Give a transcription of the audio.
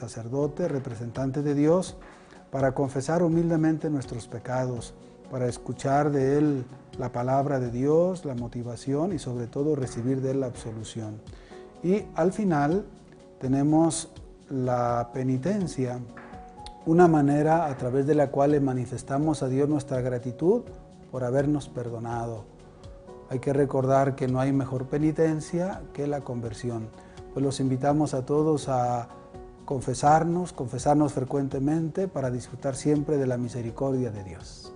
sacerdote, representante de Dios, para confesar humildemente nuestros pecados, para escuchar de Él la palabra de Dios, la motivación y sobre todo recibir de Él la absolución. Y al final tenemos la penitencia, una manera a través de la cual le manifestamos a Dios nuestra gratitud por habernos perdonado. Hay que recordar que no hay mejor penitencia que la conversión. Pues los invitamos a todos a confesarnos frecuentemente para disfrutar siempre de la misericordia de Dios.